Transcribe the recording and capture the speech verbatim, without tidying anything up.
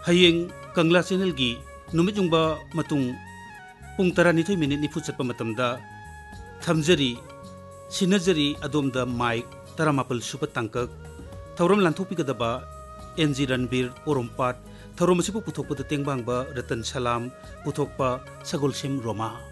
हयेंग कंगला channel की नुमित Zumba मतुंग पुंग तरानिथोय minute निफु चटपा मतमदा थमजरी सिनजरी अदोमदा mic तरामापल सुप तांकक थौरम लांथोपिगदबा NG Ranbir Porompat थौरम असिबु पुथोकपद तेंबांगबा रतन सलाम पुथोकपा सगोलसेम रोमा।